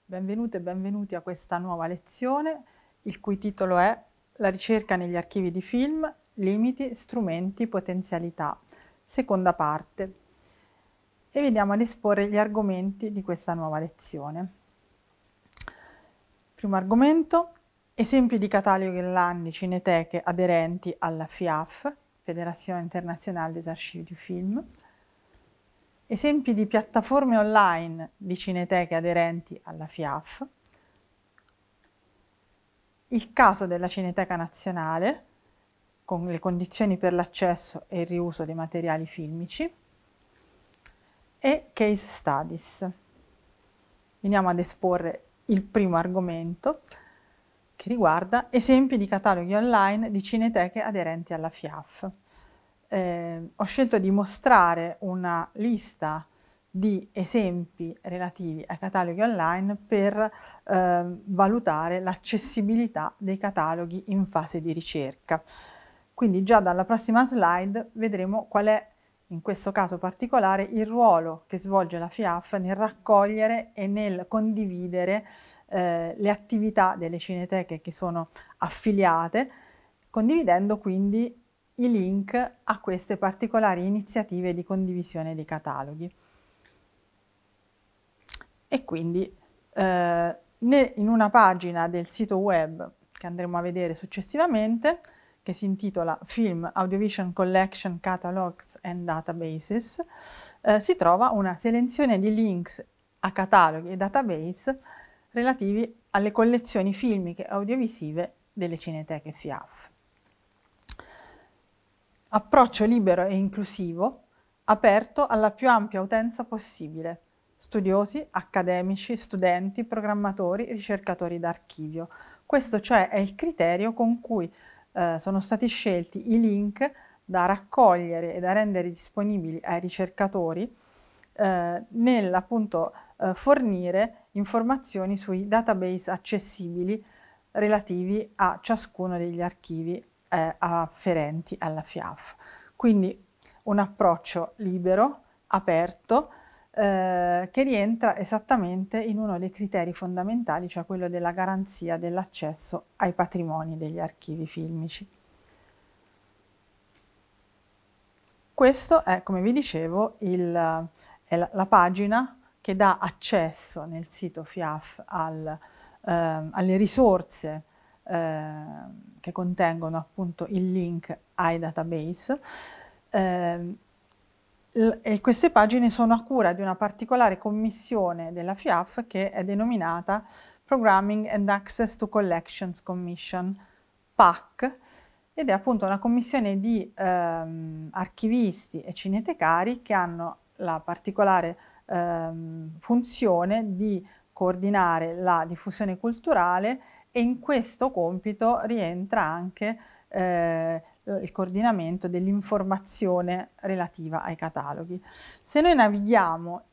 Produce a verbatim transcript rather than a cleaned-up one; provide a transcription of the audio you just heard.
Benvenute e benvenuti a questa nuova lezione, il cui titolo è La ricerca negli archivi di film, limiti, strumenti, potenzialità, seconda parte. E veniamo ad esporre gli argomenti di questa nuova lezione. Primo argomento, esempi di cataloghi online di cineteche aderenti alla F I A F, Federazione Internazionale des Archives du Film. Esempi di piattaforme online di cineteche aderenti alla F I A F. Il caso della Cineteca Nazionale, con le condizioni per l'accesso e il riuso dei materiali filmici, e case studies. Veniamo ad esporre il primo argomento, che riguarda esempi di cataloghi online di cineteche aderenti alla F I A F. Eh, ho scelto di mostrare una lista di esempi relativi ai cataloghi online per eh, valutare l'accessibilità dei cataloghi in fase di ricerca. Quindi già dalla prossima slide vedremo qual è, in questo caso particolare, il ruolo che svolge la F I A F nel raccogliere e nel condividere eh, le attività delle cineteche che sono affiliate, condividendo quindi i link a queste particolari iniziative di condivisione dei cataloghi. E quindi eh, in una pagina del sito web che andremo a vedere successivamente, che si intitola Film Audiovisual Collection Catalogs and Databases, eh, si trova una selezione di links a cataloghi e database relativi alle collezioni filmiche e audiovisive delle cineteche F I A F. Approccio libero e inclusivo, aperto alla più ampia utenza possibile, studiosi, accademici, studenti, programmatori, ricercatori d'archivio. Questo cioè è il criterio con cui eh, sono stati scelti i link da raccogliere e da rendere disponibili ai ricercatori eh, nel appunto eh, fornire informazioni sui database accessibili relativi a ciascuno degli archivi eh, afferenti alla F I A F. Quindi un approccio libero, aperto, eh, che rientra esattamente in uno dei criteri fondamentali, cioè quello della garanzia dell'accesso ai patrimoni degli archivi filmici. Questo è, come vi dicevo, il, è la, la pagina che dà accesso nel sito F I A F al, eh, alle risorse eh, che contengono appunto il link ai database. Eh, e queste pagine sono a cura di una particolare commissione della F I A F che è denominata Programming and Access to Collections Commission, P A C, ed è appunto una commissione di ehm, archivisti e cinetecari che hanno la particolare ehm, funzione di coordinare la diffusione culturale, e in questo compito rientra anche eh, il coordinamento dell'informazione relativa ai cataloghi. Se noi navighiamo